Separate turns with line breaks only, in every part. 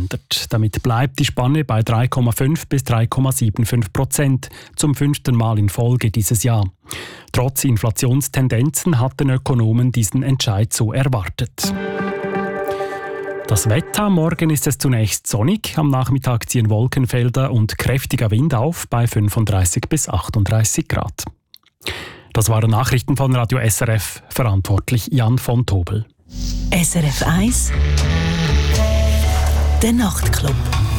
gewandert. Damit bleibt die Spanne bei 3,5 bis 3,75%, zum 5. Mal in Folge dieses Jahr. Trotz Inflationstendenzen hatten Ökonomen diesen Entscheid so erwartet. Das Wetter: Morgen ist es zunächst sonnig, am Nachmittag ziehen Wolkenfelder und kräftiger Wind auf bei 35 bis 38 Grad. Das waren Nachrichten von Radio SRF, verantwortlich Jan von Tobel.
SRF 1 Der Nachtclub.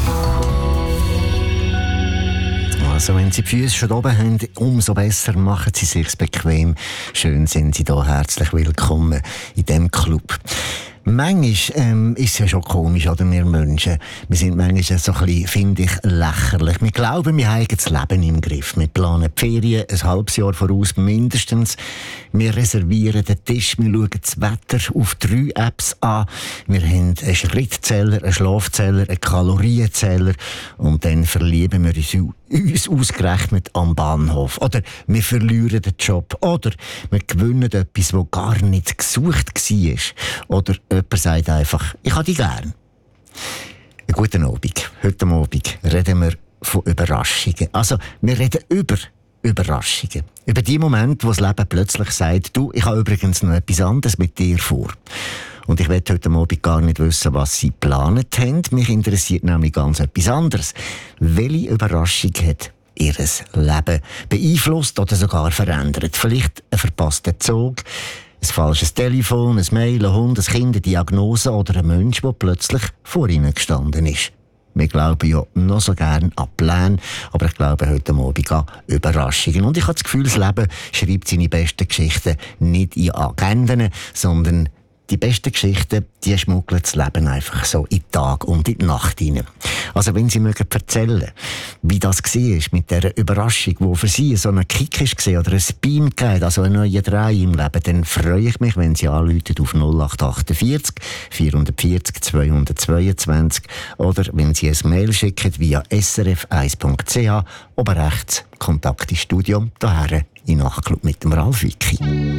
Also wenn Sie die Füße schon oben haben, umso besser, machen Sie sich bequem. Schön sind Sie da, herzlich willkommen in diesem Club. Manchmal ist es ja schon komisch, oder, wir Menschen. Wir sind manchmal so ein bisschen, finde ich, lächerlich. Wir glauben, wir haben das Leben im Griff. Wir planen die Ferien ein halbes Jahr voraus mindestens. Wir reservieren den Tisch, wir schauen das Wetter auf 3 Apps an. Wir haben einen Schrittzähler, einen Schlafzähler, einen Kalorienzähler. Und dann verlieben wir uns ausgerechnet am Bahnhof. Oder wir verlieren den Job. Oder wir gewinnen etwas, das gar nicht gesucht war. Oder jemand sagt einfach, ich habe dich gern. Guten Abend. Heute Abend reden wir von Überraschungen. Also, wir reden über Überraschungen. Über die Momente, wo das Leben plötzlich sagt, du, ich habe übrigens noch etwas anderes mit dir vor. Und ich will heute Abend gar nicht wissen, was Sie geplant haben. Mich interessiert nämlich ganz etwas anderes. Welche Überraschung hat Ihr Leben beeinflusst oder sogar verändert? Vielleicht ein verpasster Zug, ein falsches Telefon, ein Mail, ein Hund, ein Kind, eine Diagnose oder ein Mensch, der plötzlich vor Ihnen gestanden ist. Wir glauben ja noch so gerne an Pläne, aber ich glaube heute Abend an Überraschungen. Und ich habe das Gefühl, das Leben schreibt seine besten Geschichten nicht in Agenden, sondern die besten Geschichten, die schmuggeln das Leben einfach so in den Tag und in die Nacht hinein. Also wenn Sie mögen erzählen, wie das war mit dieser Überraschung, die für Sie so ein Kick war oder ein Beam gegeben, also ein neuer Dreh im Leben, dann freue ich mich, wenn Sie anrufen auf 0848 440 222 oder wenn Sie ein Mail schicken via srf1.ch, oben rechts, Kontakt ins Studio, daher in Nachtclub mit dem Ralf Wicki.